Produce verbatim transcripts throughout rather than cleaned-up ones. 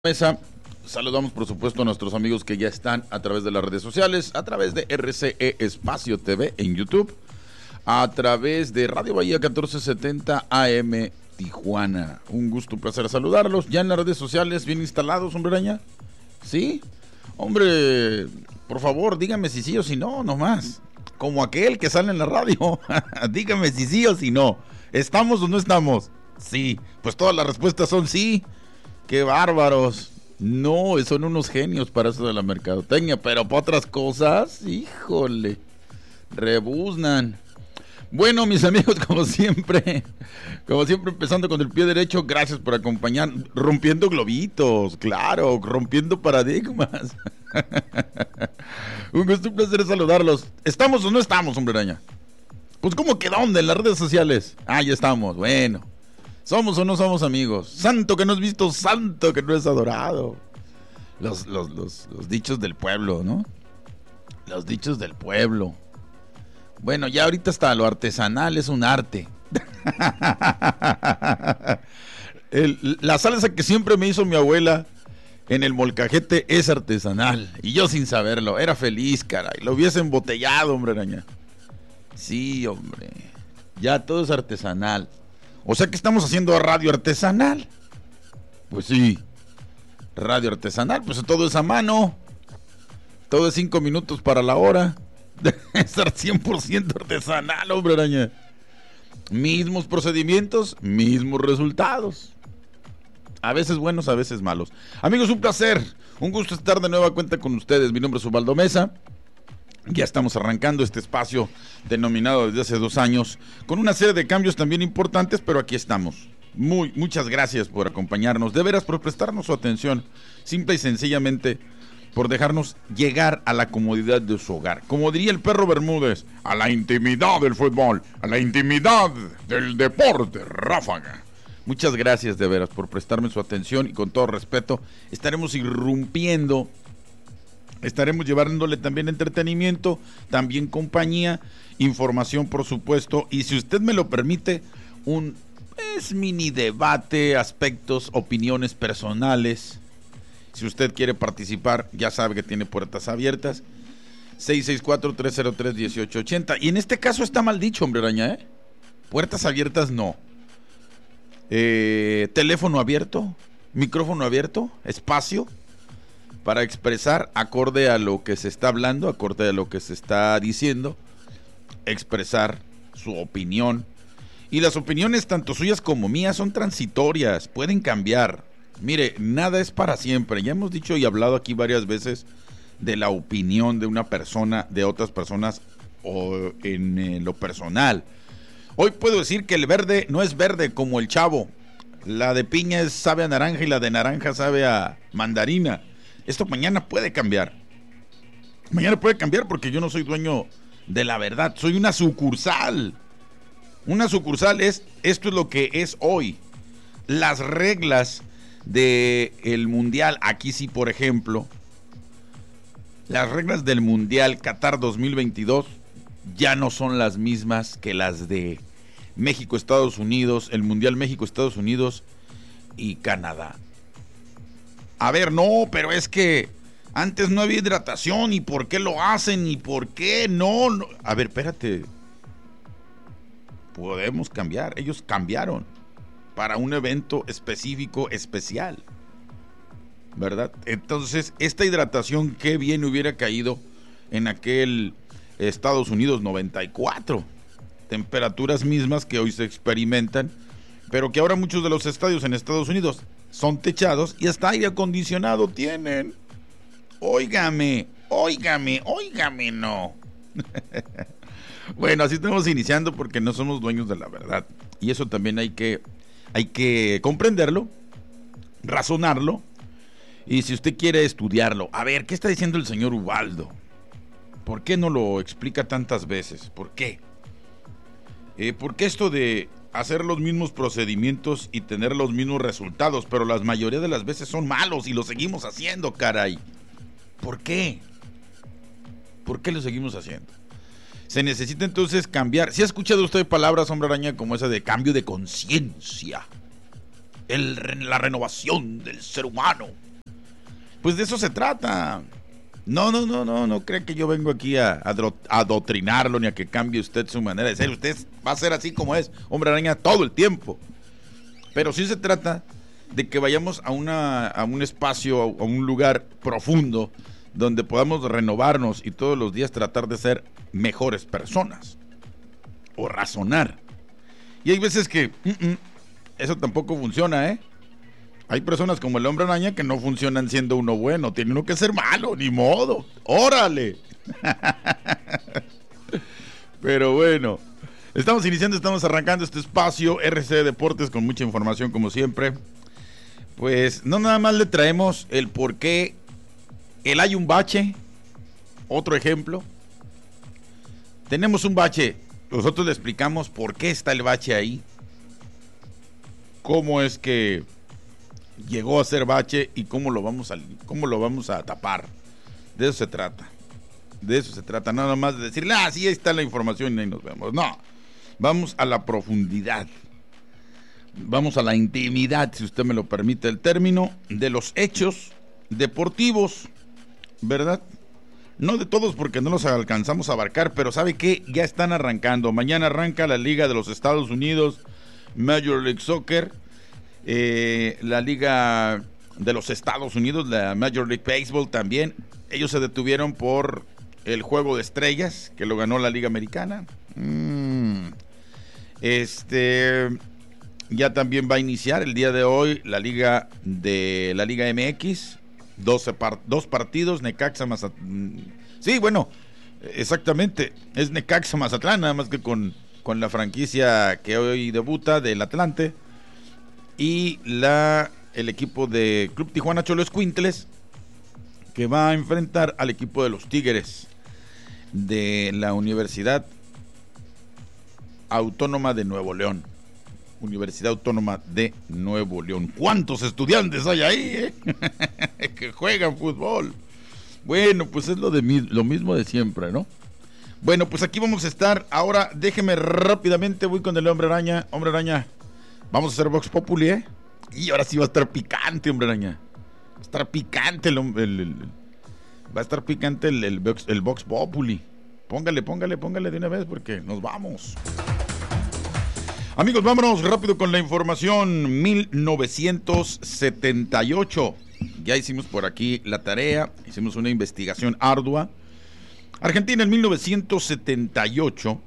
Mesa. Saludamos por supuesto a nuestros amigos que ya están a través de las redes sociales, a través de R C E Espacio T V en YouTube, a través de Radio Bahía catorce setenta A M Tijuana. Un gusto, un placer saludarlos. Ya en las redes sociales, bien instalados, hombre araña. ¿Sí? Hombre, por favor, dígame si sí o si no, nomás. Como aquel que sale en la radio. Dígame si sí o si no. ¿Estamos o no estamos? Sí. Pues todas las respuestas son sí. ¡Qué bárbaros! No, son unos genios para eso de la mercadotecnia, pero para otras cosas, híjole, rebuznan. Bueno, mis amigos, como siempre, como siempre empezando con el pie derecho, gracias por acompañar, rompiendo globitos, claro, rompiendo paradigmas. Un gusto, un placer saludarlos. ¿Estamos o no estamos, hombre araña? Pues, ¿cómo que dónde? En las redes sociales. Ah, ya estamos, bueno. ¿Somos o no somos amigos? Santo que no es visto, santo que no es adorado. Los, los, los, los dichos del pueblo, ¿no? Los dichos del pueblo. Bueno, ya ahorita hasta lo artesanal es un arte. El, la salsa que siempre me hizo mi abuela en el molcajete es artesanal. Y yo sin saberlo, era feliz, caray. Lo hubiese embotellado, hombre araña. Sí, hombre. Ya todo es artesanal. O sea que estamos haciendo radio artesanal. Pues sí. Radio artesanal, pues todo es a mano. Todo es cinco minutos para la hora. Estar cien por ciento artesanal, hombre araña. Mismos procedimientos, mismos resultados. A veces buenos, a veces malos. Amigos, un placer. Un gusto estar de nueva cuenta con ustedes. Mi nombre es Ubaldo Mesa. Ya estamos arrancando este espacio denominado desde hace dos años, con una serie de cambios también importantes, pero aquí estamos. Muy, muchas gracias por acompañarnos, de veras por prestarnos su atención, simple y sencillamente por dejarnos llegar a la comodidad de su hogar. Como diría el perro Bermúdez, a la intimidad del fútbol, a la intimidad del deporte ráfaga. Muchas gracias de veras por prestarme su atención y con todo respeto estaremos irrumpiendo. Estaremos llevándole también entretenimiento, también compañía, información por supuesto, y si usted me lo permite, un pues, mini debate, aspectos, opiniones personales. Si usted quiere participar, ya sabe que tiene puertas abiertas, seis seis cuatro, tres cero tres, uno ocho ocho cero, y en este caso está mal dicho, hombre araña, ¿eh? Puertas abiertas no. Eh, teléfono abierto, micrófono abierto, espacio para expresar acorde a lo que se está hablando, acorde a lo que se está diciendo, expresar su opinión. Y las opiniones, tanto suyas como mías, son transitorias, pueden cambiar. Mire, nada es para siempre. Ya hemos dicho y hablado aquí varias veces de la opinión de una persona, de otras personas, o en eh, lo personal. Hoy puedo decir que el verde no es verde como el Chavo. La de piña es, sabe a naranja y la de naranja sabe a mandarina. Esto mañana puede cambiar. Mañana puede cambiar porque yo no soy dueño de la verdad. Soy una sucursal. Una sucursal es, esto es lo que es hoy. Las reglas del Mundial, aquí sí, por ejemplo, las reglas del Mundial Qatar dos mil veintidós ya no son las mismas que las de México, Estados Unidos, el Mundial México, Estados Unidos y Canadá. A ver, no, pero es que antes no había hidratación, ¿y por qué lo hacen? ¿Y por qué no? no? A ver, espérate. Podemos cambiar, ellos cambiaron para un evento específico, especial, ¿verdad? Entonces, esta hidratación, qué bien hubiera caído en aquel Estados Unidos noventa y cuatro. Temperaturas mismas que hoy se experimentan, pero que ahora muchos de los estadios en Estados Unidos son techados y hasta aire acondicionado tienen. Óigame, óigame, óigame, no. Bueno, así estamos iniciando porque no somos dueños de la verdad. Y eso también hay que, hay que comprenderlo, razonarlo. Y si usted quiere estudiarlo, a ver, ¿qué está diciendo el señor Ubaldo? ¿Por qué no lo explica tantas veces? ¿Por qué? Eh, porque esto de hacer los mismos procedimientos y tener los mismos resultados, pero la mayoría de las veces son malos y lo seguimos haciendo, caray. ¿Por qué? ¿Por qué lo seguimos haciendo? Se necesita entonces cambiar. ¿Sí ha escuchado usted palabras, hombre araña, como esa de cambio de conciencia? El, la renovación del ser humano. Pues de eso se trata. No, no, no, no, no cree que yo vengo aquí a, a, a adoctrinarlo ni a que cambie usted su manera de ser. Usted va a ser así como es, hombre araña, todo el tiempo. Pero sí se trata de que vayamos a, una, a un espacio, a un lugar profundo donde podamos renovarnos y todos los días tratar de ser mejores personas o razonar. Y hay veces que uh -uh, eso tampoco funciona, ¿eh? Hay personas como el hombre araña que no funcionan siendo uno bueno, tiene uno que ser malo, ni modo, órale. Pero bueno, estamos iniciando, estamos arrancando este espacio R C Deportes con mucha información como siempre. Pues no nada más le traemos el por qué el hay un bache, otro ejemplo. Tenemos un bache, nosotros le explicamos por qué está el bache ahí, cómo es que llegó a ser bache y cómo lo vamos a, cómo lo vamos a tapar. De eso se trata. De eso se trata, nada más de decirle, ah, sí, ahí está la información y ahí nos vemos. No, vamos a la profundidad. Vamos a la intimidad, si usted me lo permite el término, de los hechos deportivos, ¿verdad? No de todos porque no los alcanzamos a abarcar, pero ¿sabe qué? Ya están arrancando. Mañana arranca la Liga de los Estados Unidos, Major League Soccer, eh, la Liga de los Estados Unidos, la Major League Baseball también. Ellos se detuvieron por el Juego de Estrellas, que lo ganó la Liga Americana. Mm. Este... Ya también va a iniciar el día de hoy la liga de la Liga M X, doce par, dos partidos, Necaxa Mazatlán. Sí, bueno, exactamente, es Necaxa Mazatlán, nada más que con, con la franquicia que hoy debuta del Atlante, y la el equipo de Club Tijuana Xoloescuintles, que va a enfrentar al equipo de los Tigres de la Universidad Autónoma de Nuevo León. Universidad Autónoma de Nuevo León. ¿Cuántos estudiantes hay ahí, eh? que juegan fútbol? Bueno, pues es lo, de mi, lo mismo de siempre, ¿no? Bueno, pues aquí vamos a estar. Ahora déjeme rápidamente, voy con el hombre araña. Hombre araña, vamos a hacer Vox Populi, ¿eh? Y ahora sí va a estar picante, hombre araña. Va a estar picante el, el, el, el va a estar picante el, el, el, el Vox Populi. Póngale, póngale, póngale de una vez porque nos vamos. Amigos, vámonos rápido con la información. mil novecientos setenta y ocho. Ya hicimos por aquí la tarea, hicimos una investigación ardua. Argentina en mil novecientos setenta y ocho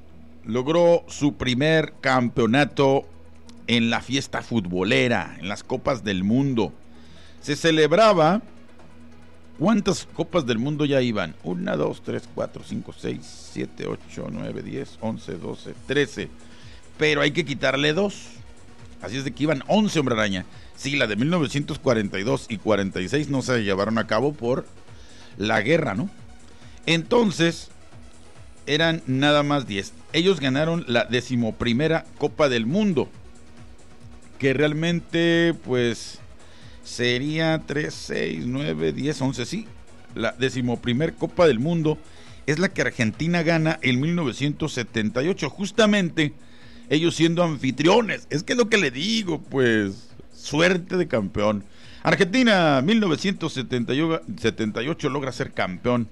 logró su primer campeonato en la fiesta futbolera, en las Copas del Mundo. Se celebraba... ¿Cuántas Copas del Mundo ya iban? Una, dos, tres, cuatro, cinco, seis, siete, ocho, nueve, diez, once, doce, trece... Pero hay que quitarle dos. Así es de que iban once, hombre araña. Sí, la de mil novecientos cuarenta y dos y cuarenta y seis no se llevaron a cabo por la guerra, ¿no? Entonces, eran nada más diez. Ellos ganaron la decimoprimera Copa del Mundo, que realmente, pues, sería tres, seis, nueve, diez, once, sí. La decimoprimer Copa del Mundo es la que Argentina gana en mil novecientos setenta y ocho, justamente... Ellos siendo anfitriones, es que es lo que le digo, pues, suerte de campeón. Argentina, mil novecientos setenta y ocho, logra ser campeón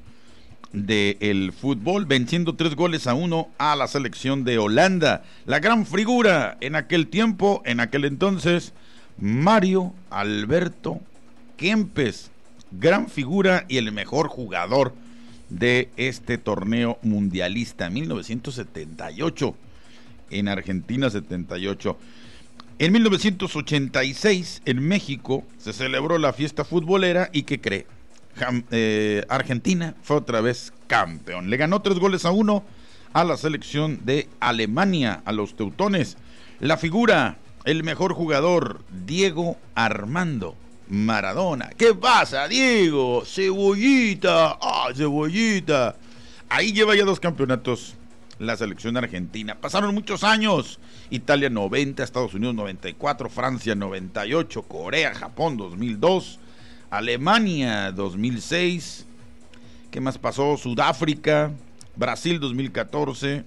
del fútbol, venciendo tres goles a uno a la selección de Holanda. La gran figura en aquel tiempo, en aquel entonces, Mario Alberto Kempes, gran figura y el mejor jugador de este torneo mundialista, mil novecientos setenta y ocho. En Argentina, setenta y ocho. En mil novecientos ochenta y seis, en México, se celebró la fiesta futbolera y ¿qué cree? Jam, eh, Argentina fue otra vez campeón. Le ganó tres goles a uno a la selección de Alemania, a los teutones. La figura, el mejor jugador, Diego Armando Maradona. ¿Qué pasa, Diego? Cebollita, ah, cebollita. Ahí lleva ya dos campeonatos la selección argentina. Pasaron muchos años. Italia noventa, Estados Unidos noventa y cuatro, Francia noventa y ocho, Corea, Japón dos mil dos, Alemania dos mil seis. ¿Qué más pasó? Sudáfrica, Brasil dos mil catorce.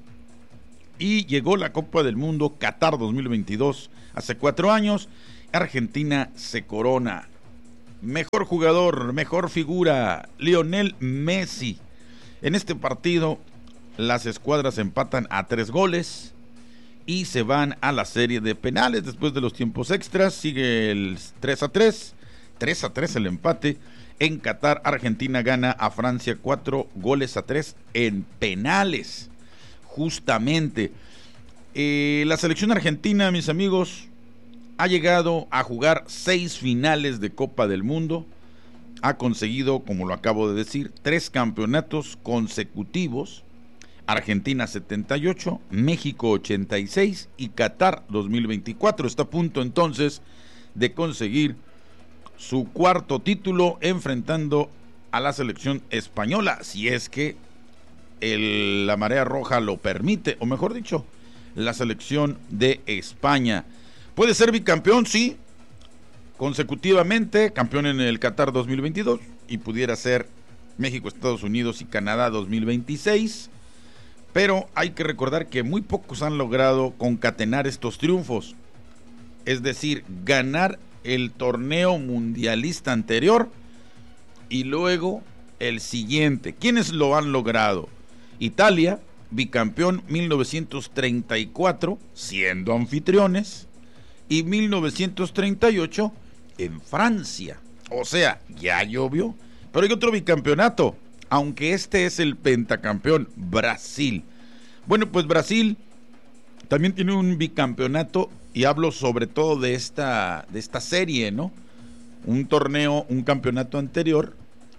Y llegó la Copa del Mundo Qatar dos mil veintidós. Hace cuatro años, Argentina se corona Mejor jugador, mejor figura, Lionel Messi. En este partido, las escuadras empatan a tres goles y se van a la serie de penales después de los tiempos extras. Sigue el tres a tres, tres a tres el empate. En Qatar, Argentina gana a Francia cuatro goles a tres en penales. Justamente, eh, la selección argentina, mis amigos, ha llegado a jugar seis finales de Copa del Mundo. Ha conseguido, como lo acabo de decir, tres campeonatos consecutivos. Argentina setenta y ocho, México ochenta y seis y Qatar dos mil veinticuatro. Está a punto entonces de conseguir su cuarto título enfrentando a la selección española, si es que el, la marea roja lo permite, o mejor dicho, la selección de España. Puede ser bicampeón, sí, consecutivamente, campeón en el Qatar dos mil veintidós, y pudiera ser México, Estados Unidos y Canadá dos mil veintiséis, pero hay que recordar que muy pocos han logrado concatenar estos triunfos, es decir, ganar el torneo mundialista anterior y luego el siguiente. ¿Quiénes lo han logrado? Italia, bicampeón mil novecientos treinta y cuatro, siendo anfitriones, y mil novecientos treinta y ocho en Francia. O sea, ya llovió. Pero hay otro bicampeonato, aunque este es el pentacampeón, Brasil. Bueno, pues Brasil también tiene un bicampeonato, y hablo sobre todo de esta, de esta serie, ¿no? Un torneo, un campeonato anterior,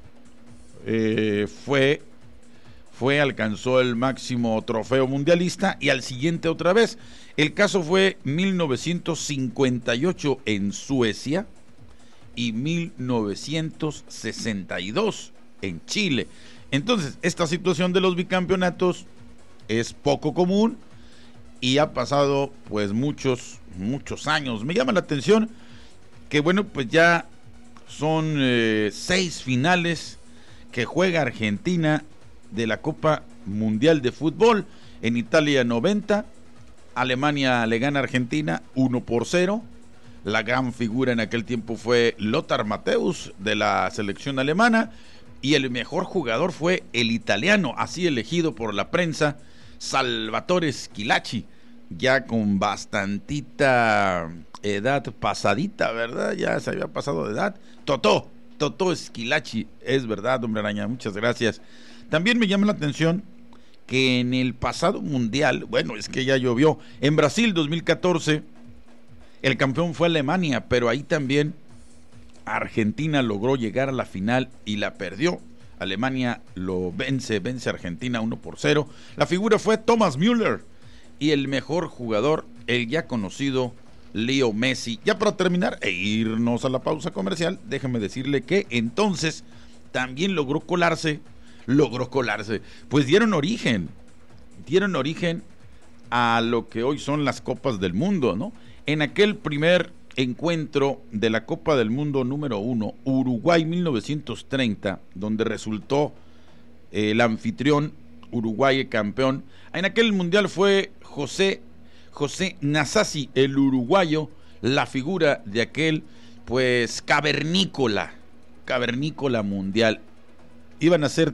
eh, fue, fue, alcanzó el máximo trofeo mundialista, y al siguiente otra vez. El caso fue mil novecientos cincuenta y ocho en Suecia y mil novecientos sesenta y dos en Chile. Entonces, esta situación de los bicampeonatos es poco común y ha pasado pues muchos, muchos años. Me llama la atención que bueno, pues ya son eh, seis finales que juega Argentina de la Copa Mundial de Fútbol. En Italia noventa, Alemania le gana a Argentina uno por cero. La gran figura en aquel tiempo fue Lothar Matthäus de la selección alemana, y el mejor jugador fue el italiano, así elegido por la prensa, Salvatore Schillaci, ya con bastantita edad pasadita, ¿verdad? Ya se había pasado de edad. Totó, Totó Schillaci, es verdad, hombre araña, muchas gracias. También me llama la atención que en el pasado mundial, bueno, es que ya llovió, en Brasil dos mil catorce, el campeón fue Alemania, pero ahí también Argentina logró llegar a la final y la perdió. Alemania lo vence, vence a Argentina uno por cero. La figura fue Thomas Müller y el mejor jugador, el ya conocido Leo Messi. Ya para terminar e irnos a la pausa comercial, déjeme decirle que entonces también logró colarse, logró colarse, pues dieron origen, dieron origen a lo que hoy son las Copas del Mundo, ¿no? En aquel primer encuentro de la Copa del Mundo número uno, Uruguay mil novecientos treinta, donde resultó eh, el anfitrión, Uruguay campeón. En aquel mundial fue José, José Nasazzi, el uruguayo, la figura de aquel, pues, cavernícola, cavernícola mundial. Iban a ser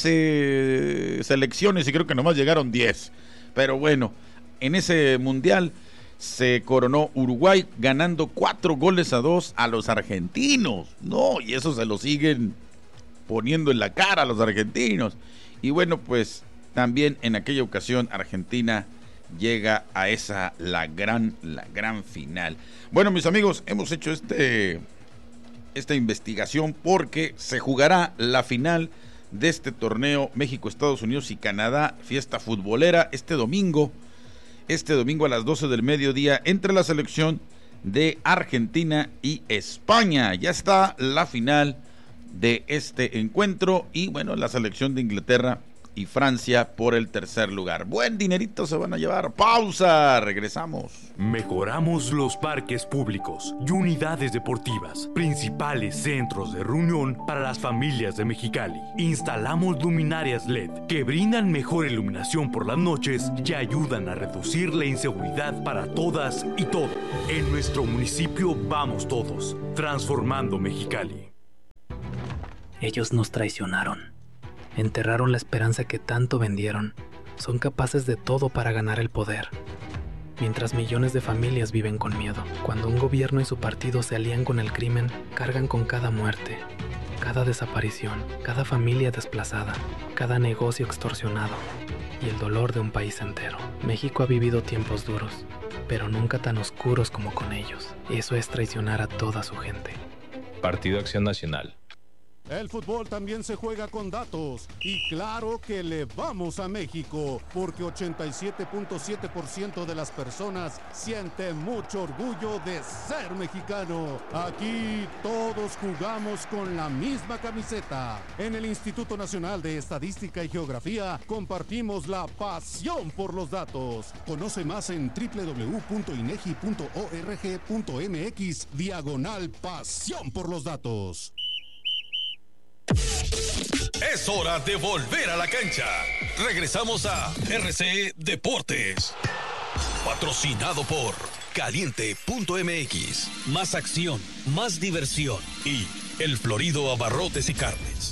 trece selecciones y creo que nomás llegaron diez. Pero bueno, en ese mundial se coronó Uruguay ganando cuatro goles a dos a los argentinos. No, y eso se lo siguen poniendo en la cara a los argentinos. Y bueno, pues también en aquella ocasión Argentina llega a esa, la gran, la gran final. Bueno, mis amigos, hemos hecho este, esta investigación porque se jugará la final de este torneo México, Estados Unidos y Canadá, fiesta futbolera, este domingo. Este domingo a las doce del mediodía entre la selección de Argentina y España. Ya está la final de este encuentro y bueno, la selección de Inglaterra y Francia por el tercer lugar. Buen dinerito se van a llevar. Pausa, regresamos. Mejoramos los parques públicos y unidades deportivas, principales centros de reunión para las familias de Mexicali. Instalamos luminarias L E D que brindan mejor iluminación por las noches y ayudan a reducir la inseguridad para todas y todos. En nuestro municipio vamos todos, transformando Mexicali. Ellos nos traicionaron. Enterraron la esperanza que tanto vendieron. Son capaces de todo para ganar el poder. Mientras millones de familias viven con miedo. Cuando un gobierno y su partido se alían con el crimen, cargan con cada muerte, cada desaparición, cada familia desplazada, cada negocio extorsionado y el dolor de un país entero. México ha vivido tiempos duros, pero nunca tan oscuros como con ellos. Eso es traicionar a toda su gente. Partido Acción Nacional. El fútbol también se juega con datos y claro que le vamos a México porque ochenta y siete punto siete por ciento de las personas siente mucho orgullo de ser mexicano. Aquí todos jugamos con la misma camiseta. En el Instituto Nacional de Estadística y Geografía compartimos la pasión por los datos. Conoce más en doble u doble u doble u punto inegi punto org punto mx diagonal pasión por los datos. Es hora de volver a la cancha. Regresamos a R C Deportes. Patrocinado por Caliente punto m x. Más acción, más diversión y El Florido Abarrotes y Carnes.